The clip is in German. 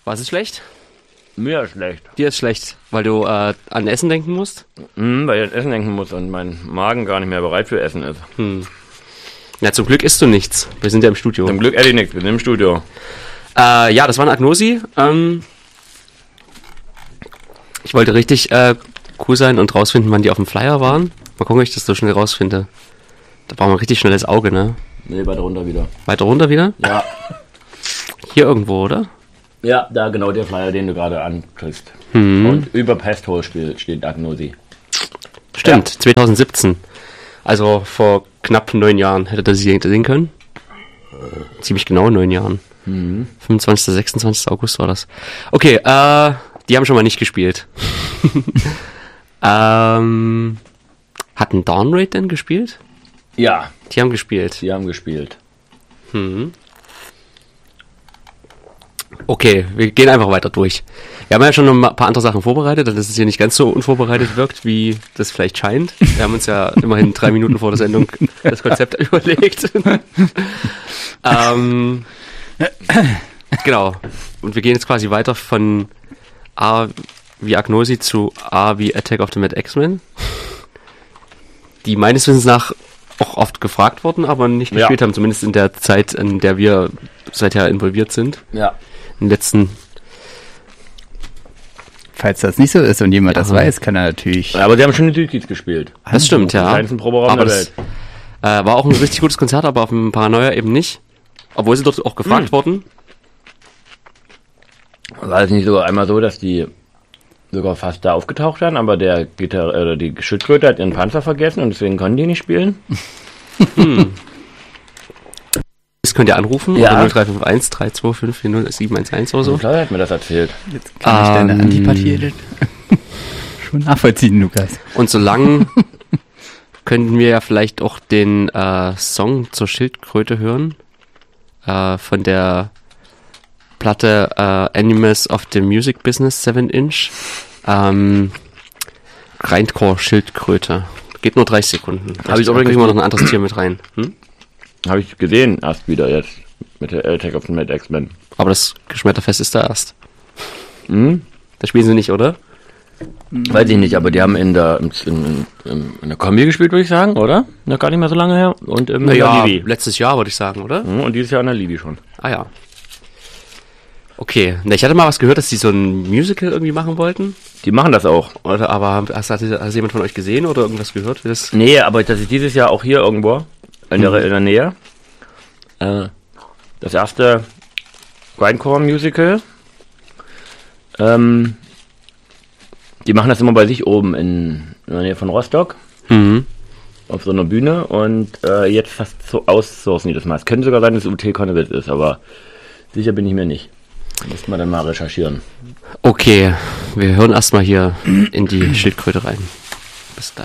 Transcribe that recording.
Was ist schlecht? Mir ist schlecht. Dir ist schlecht, weil du an Essen denken musst? Weil ich an Essen denken muss und mein Magen gar nicht mehr bereit für Essen ist. Ja, zum Glück isst du nichts. Wir sind ja im Studio. Zum Glück esse ich nichts, wir sind im Studio. Ja, das war eine Agnosi. Ich wollte richtig cool sein und rausfinden, wann die auf dem Flyer waren. Mal gucken, ob ich das so schnell rausfinde. Da braucht man ein richtig schnelles Auge, ne? Nee, weiter runter wieder. Weiter runter wieder? Ja. Hier irgendwo, oder? Ja, da genau der Flyer, den du gerade ankriegst. Und über Pesthole steht Agnosi. Stimmt, 2017. Also vor knapp 9 Jahren hätte das sehen können. Ziemlich genau 9 Jahren. 25. 26. August war das. Okay, die haben schon mal nicht gespielt. Hatten Downrate denn gespielt? Ja, Die haben gespielt. sie haben gespielt. Okay, wir gehen einfach weiter durch. Wir haben ja schon ein paar andere Sachen vorbereitet, dass es hier nicht ganz so unvorbereitet wirkt, wie das vielleicht scheint. Wir haben uns ja immerhin 3 Minuten vor der Sendung das Konzept überlegt. Genau. Und wir gehen jetzt quasi weiter von A wie Agnosi zu A wie Attack of the Mad X-Men. Die meines Wissens nach auch oft gefragt wurden, aber nicht gespielt haben, zumindest in der Zeit, in der wir seither involviert sind. Ja. In den letzten... Falls das nicht so ist und jemand das weiß, kann er natürlich... Ja, aber sie haben schon die Dukis gespielt. Das stimmt, Die ja. kleinsten Proberaum Aber der das Welt. war auch ein richtig gutes Konzert, aber auf ein Paranoia eben nicht. Obwohl sie dort auch gefragt wurden. War es nicht sogar einmal so, dass die sogar fast da aufgetaucht waren, aber die Schildkröte hat ihren Panzer vergessen und deswegen konnten die nicht spielen? Das könnt ihr anrufen, Ja. unter 0351 325 40711 oder so. Klar hat mir das erzählt. Jetzt kann ich deine Antipathie schon nachvollziehen, Lukas. Und solange könnten wir ja vielleicht auch den Song zur Schildkröte hören. Von der Platte Animals of the Music Business 7-inch. Grindcore Schildkröte. Geht nur 30 Sekunden. Habe ich übrigens immer noch ein anderes Tier mit rein. Habe ich gesehen, erst wieder jetzt. Mit der Attack of the Mad X-Men. Aber das Geschmetterfest ist da erst. Mhm. Da spielen sie nicht, oder? Weiß ich nicht, aber die haben in der Kombi gespielt, würde ich sagen, oder? Noch gar nicht mehr so lange her. Und in der Libi. letztes Jahr würde ich sagen, oder? Und dieses Jahr in der Libi schon. Ah ja. Okay. Ich hatte mal was gehört, dass die so ein Musical irgendwie machen wollten. Die machen das auch. Oder, aber hat jemand von euch gesehen oder irgendwas gehört? Wie das? Nee, aber das ist dieses Jahr auch hier irgendwo in der Nähe. Das erste Grindcore-Musical. Die machen das immer bei sich oben in der Nähe von Rostock. Auf so einer Bühne. Und jetzt fast so outsourcen die das mal. Es könnte sogar sein, dass es UT Connewitz ist, aber sicher bin ich mir nicht. Müsste man dann mal recherchieren. Okay, wir hören erstmal hier in die Schildkröte rein.